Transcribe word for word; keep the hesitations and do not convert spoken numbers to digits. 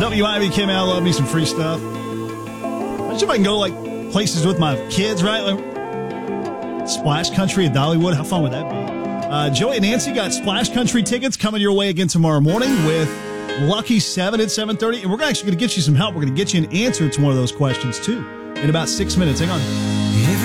W I B K, man, I love me some free stuff. Imagine if I can go, like, places with my kids, right? Like Splash Country at Dollywood. How fun would that be? Uh, Joey and Nancy got Splash Country tickets coming your way again tomorrow morning with Lucky seven at seven thirty. And we're actually going to get you some help. We're going to get you an answer to one of those questions, too, in about six minutes. Hang on.